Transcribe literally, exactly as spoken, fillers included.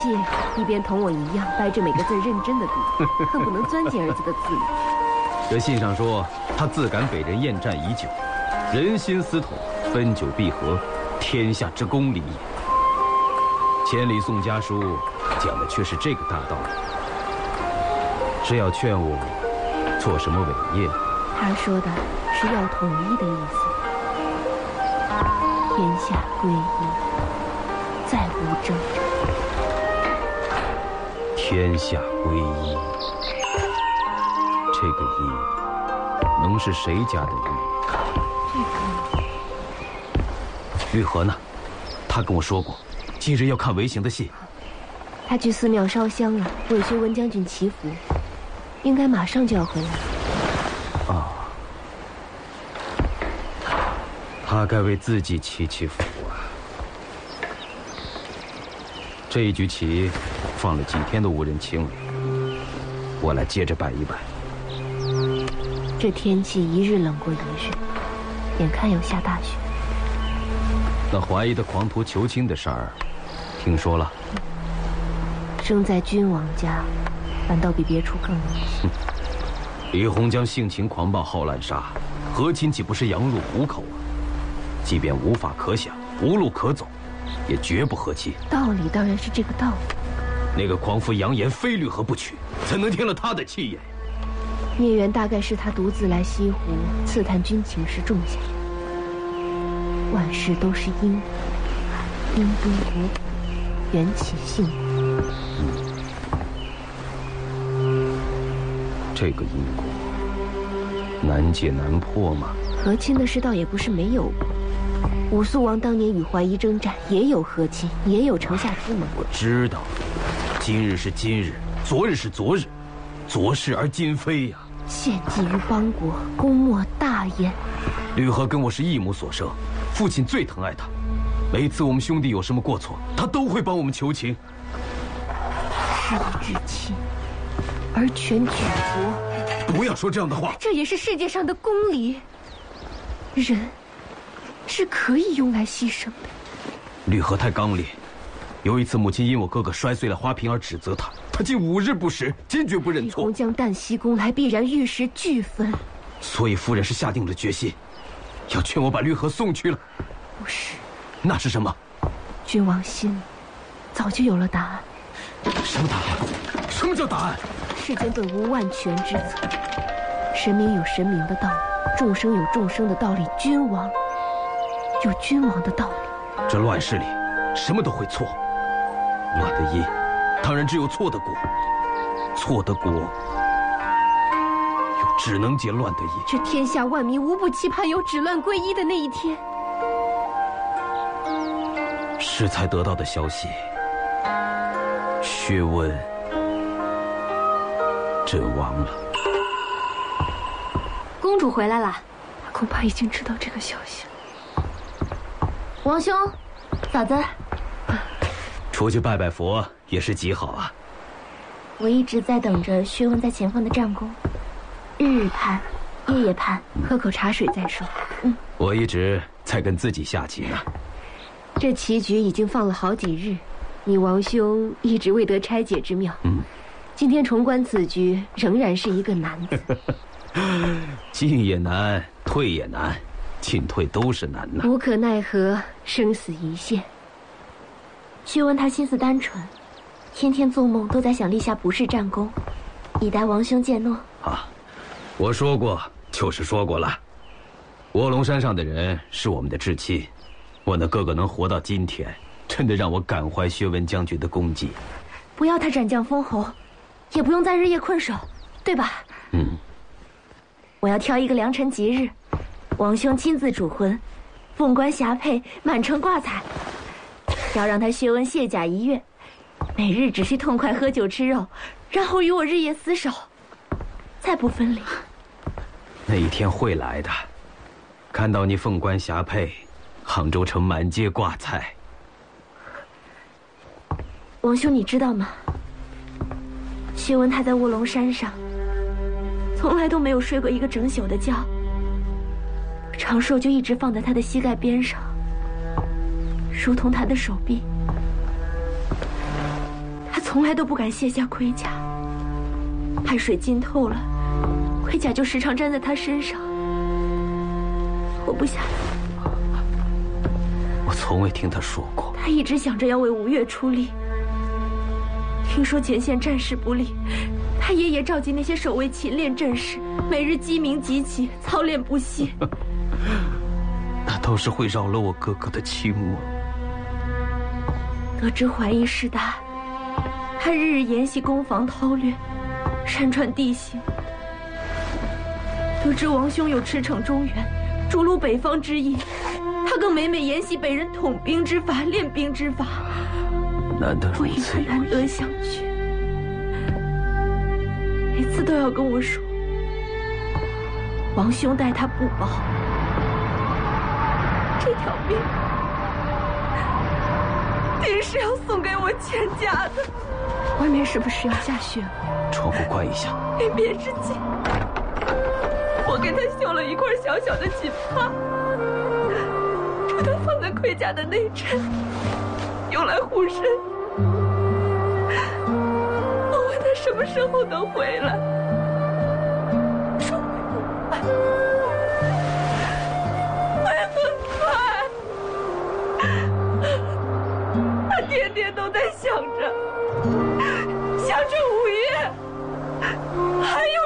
一边同我一样掰着每个字认真的读，恨不能钻进儿子的字里。 这信上说，他自感北人厌战已久，人心思统，分久必合，天下之公理也。千里送家书讲的却是这个大道理，是要劝我做什么伟业？ 他说的是要统一的意思，天下归一，再无征战。 天下归一，这个一能是谁家的一？ 这个绿禾呢？他跟我说过，今日要看韦行的戏。 他去寺庙烧香了，为薛文将军祈福，应该马上就要回来。 啊，他该为自己祈祈福啊。这一局棋放了几天都无人清理，我来接着摆一摆。 这天气一日冷过一日，眼看要下大雪。 那怀疑的狂徒求亲的事儿，听说了？ 生在君王家，反倒比别处更危险。 李鸿章性情狂暴，好滥杀，和亲岂不是羊入虎口啊？即便无法可想，无路可走，也绝不和亲。 道理当然是这个道理。 那个狂夫扬言非绿禾不娶，怎能听了他的气言？ 孽缘大概是他独自来西湖刺探军情时种下的。万事都是因果，因因果果，缘起性果。 这个因果难解难破吗？ 和亲的事倒也不是没有过。武肃王当年与怀疑征战，也有和亲，也有城下之盟。 我知道，今日是今日，昨日是昨日，昨是而今非呀。 献祭于邦国，功莫大焉。 绿禾跟我是一母所生，父亲最疼爱他。每次我们兄弟有什么过错，他都会帮我们求情。 是以至亲，而权举国。 不要说这样的话。 这也是世界上的公理。人是可以用来牺牲的。 绿禾太刚烈，有一次母亲因我哥哥摔碎了花瓶而指责他，他竟五日不食，坚决不认错。 李鸿章旦夕功来，必然玉石俱焚。 所以夫人是下定了决心，要劝我把绿禾送去了。 不是。 那是什么？ 君王心里早就有了答案。 什么答案？什么叫答案？ 世间本无万全之策，神明有神明的道理，众生有众生的道理，君王有君王的道理。 这乱世里，什么都会错。乱的因，当然只有错的果；错的果，又只能结乱的因。 这天下万民无不期盼有止乱归一的那一天。 适才得到的消息，薛温阵亡了。 公主回来了， 恐怕已经知道这个消息了。 王兄，嫂子， 出去拜拜佛也是极好啊。 我一直在等着薛温在前方的战功，日日盼，夜夜盼。 喝口茶水再说。 嗯， 我一直在跟自己下棋呢。 这棋局已经放了好几日，你王兄一直未得拆解之妙。 嗯， 今天重观此局，仍然是一个难字。 进也难，退也难，进退都是难呐。 无可奈何，生死一线。 薛温他心思单纯，天天做梦都在想立下不世战功，以待王兄见诺。 啊，我说过就是说过了。卧龙山上的人是我们的至亲，我那哥哥能活到今天，真的让我感怀薛文将军的功绩。 不要他斩将封侯，也不用再日夜困守，对吧？ 嗯。 我要挑一个良辰吉日，王兄亲自主婚，凤冠霞帔，满城挂彩。要让他薛温卸甲一月，每日只需痛快喝酒吃肉，然后与我日夜厮守，再不分离。 那一天会来的，看到你凤冠霞帔，杭州城满街挂彩。 王兄，你知道吗？薛温他在卧龙山上，从来都没有睡过一个整宿的觉，长寿就一直放在他的膝盖边上，如同他的手臂。 从来都不敢卸下盔甲，汗水浸透了，盔甲就时常粘在他身上，脱不下来。 我从未听他说过。 他一直想着要为吴越出力。听说前线战事不利，他爷爷召集那些守卫勤练阵士，每日鸡鸣即起，操练不息。 那都是会扰了我哥哥的清梦。 得知淮阴势大，他日日研习攻防韬略，山川地形。得知王兄有驰骋中原、逐鹿北方之意，他更每每研习北人统兵之法、练兵之法。 难得我与他难得相聚，每次都要跟我说，王兄待他不薄，这条命定是要送给我全家的。外面是不是要下雪了？ 窗户关一下。 临别之际，我给他绣了一块小小的锦帕，把它放在盔甲的内衬，用来护身。我问他什么时候能回来，说会很快，他天天都在想着，想着五月还有